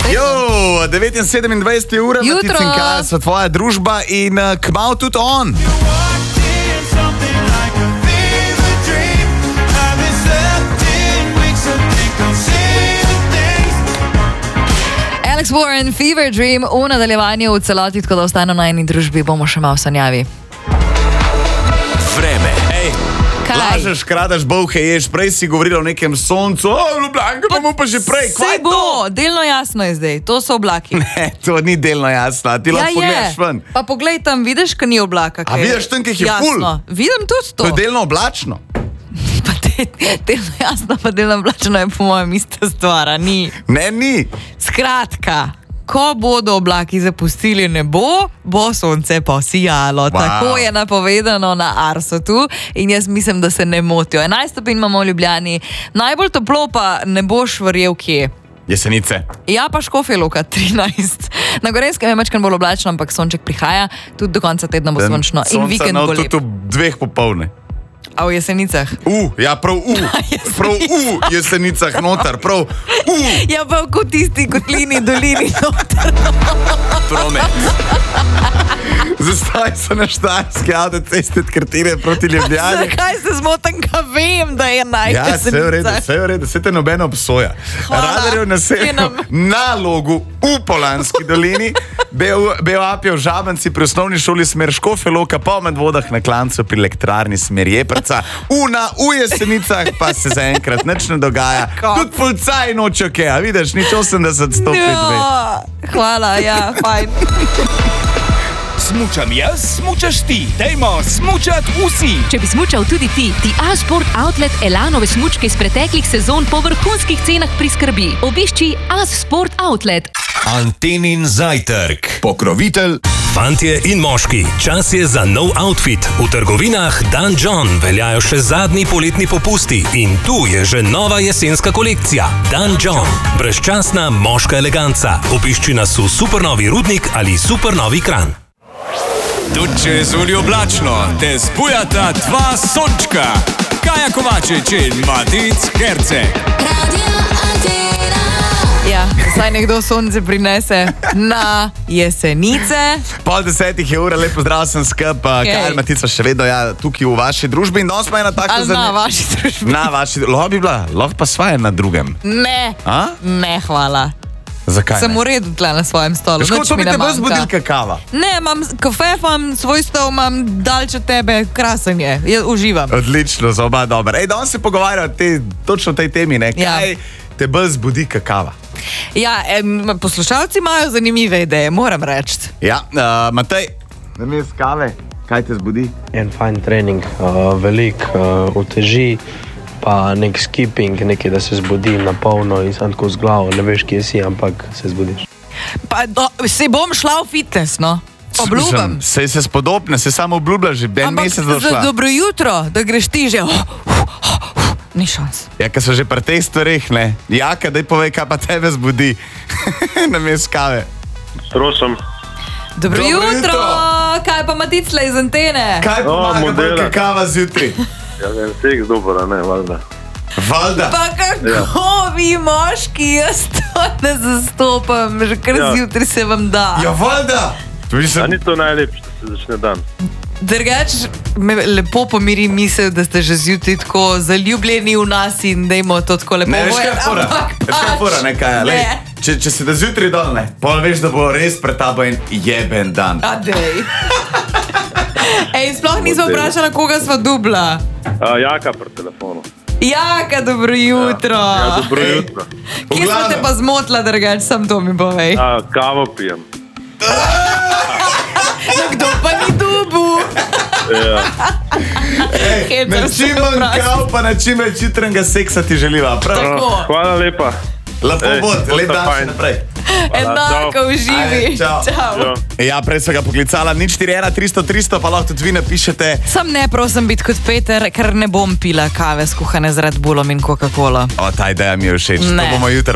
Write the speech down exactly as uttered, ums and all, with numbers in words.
Jo, devet in sedemindvajset ura, Jutro. Matic in Kaja so tvoja družba in uh, kmalu tudi on. Alex Warren, Fever Dream, v nadaljevanju v celoti, tako da ostane na eni družbi, bomo še malo sanjavi. Vreme. Ej, Kaj? lažeš, kradaš, bolhe ješ, prej si govorila o nekem soncu, o, Ljubljanka, bomo pa že prej. Kva Saj je to? bo, delno jasno je zdaj, to so oblaki. Ne, to ni delno jasno, ti lahko pogledaš ven. Pa poglej tam, vidiš, kaj ni oblaka. A kaj je vidiš tam, kaj jih je jasno. ful? Vidim tudi to. To je delno oblačno. Pa te, delno jasno, pa delno oblačeno je po mojem ista stvar, a ni. Ne, ni. Skratka, ko bodo oblaki zapustili nebo, bo sonce posijalo. Wow. Tako je napovedano na Arsotu in jaz mislim, da se ne motijo. enajst stopinj imamo v Ljubljani, najbolj toplo pa ne boš verjel kje. Jesenice. Ja, pa Škofja Loka trinajst. Na Gorenskem je mačkan bolj oblačno, ampak sonček prihaja, tudi do konca tedna bo sončno in vikend bo lep. Tudi v dveh popovdne. A v Jesenicah? U, ja, prav u, prav u Jesenicah noter, prav u. Ja, pa kot tisti kotlini, dolini noter. Promet. Zastoj so na Štajerski avtocesti od Krtine proti Ljubljani. Zakaj se zmotam, ka vem, da je naj Ja, vse je v redu, vse je v redu, vse te nobeno obsoja. Hvala. Radarjev naselju nalogu v Polanski dolini, Bel Apjev Žabanci pri osnovni šoli smer Škofja Loka, pa v Medvodah na Klancu pri elektrarni smer Jeprca, Una v Jesenicah pa se zaenkrat nič ne dogaja. Tudi policaj nočejo kaj, a vidiš, nič osemdeset stopinj dve. Hvala, ja, fajn. Smučam jaz, smučaš ti. Dajmo smučat vsi. Če bi smučal tudi ti, ti A-Sport Outlet Elanove smučke iz preteklih sezon po vrhunskih cenah priskrbi. Obišči A-Sport Outlet. Antenin zajtrk. Pokrovitelj. Fantje in moški, čas je za nov outfit. V trgovinah Dan John veljajo še zadnji poletni popusti in tu je že nova jesenska kolekcija. Dan John. Brezčasna moška eleganca. Obišči nas v Supernovi Rudnik ali Supernovi Kranj. Tudi če je zunaj oblačno, te spujata dva sončka. Kaja Kovačič in Matic Herceg. Ja, saj nekdo sonce prinese na Jesenice. Pol desetih je ura, lepo zdrav sem skup, okay. Kaj Matica še vedno ja, tukaj v vaši družbi in danes pa je na tako Ali na vaši družbi? Na vaši družbi, lahko bi bila, lahko pa sva je na drugem. Ne, A? ne, hvala. Zakaj Sem ne? v redu tle na svojem stolu. Škoda, nič to mi bi ne te bolj manjka. zbudilka kava. Ne, imam kafe, imam svoj stol, imam dalč od tebe, krasen je, jaz uživam. Odlično, za oba dobro. Ej, danes se pogovarjajo te, točno o tej temi, ne? Kaj Ja. te bolj zbudi kakava? Ja, em, poslušalci imajo zanimive ideje, moram reči. Ja, uh, Matej, namesto kave, kaj te zbudi? En fajn trening, uh, velik uh, uteži, pa nek skipping, nekaj, da se zbudi na polno in sam tako z glavo, ne veš, kje si, ampak se zbudiš. Pa do, se bom šla v fitness, no. Obljubim. Sej se spodobne, se samo obljubljaš, že en Ampak mesec za došla. dobro jutro, da greš ti že. Oh, oh, oh, oh, ni šans. Ja, ker so že pri teh stvareh, ne? Jaka, daj povej, kaj pa tebe zbudi. Namesto kave. Prosim. Dobro, Dobro jutro. jutro. Kaj pa Maticla iz antene? Kaj pomaga bolj modela. kakava zjutraj? Ja, en seks dobro, ne, valjda. Valjda. Pa kako ja. vi moški, jaz to ne zastopam, že kar Ja. zjutraj se vam da. Ja, valjda. A ni to najlepše, da se začne dan. Drugač me lepo pomiri misel, da ste že zjutraj tako zaljubljeni v nas in dajmo to tako lepo. Ne, veš kaj povedati, fora? ampak Veš kaj pač fora, ne kaj? Lej, ne. če, če se da zjutraj dol, ne, pol veš, da bo res pred tabo en jeben dan. Adej. Ej, sploh nismo vprašali, koga sva dubla. A, jaka pri telefonu. Jaka, dobro jutro. Ja, dobro jutro. Kje smo te pa zmotila, drugač, sam to mi povej. A, kavo pijem. Kdo pa ni dubu? Ja. Ej, na čim manj kav, pa na čim več jutrnega seksa ti želiva. Prav? Tako. Hvala lepa. Lepo Ej, bod, lep bosta dan še fajn. naprej. Enako uživi. Ajde, čau. Čau. Ja, prej sva ga poklicala, nič štiri ena tristo tristo, pa lahko tudi vi napišete. Sam ne prosim biti kot Peter, ker ne bom pila kave skuhane z Red Bullom in Coca-Cola. O, ta ideja mi je všeč, Ne. to bomo jutri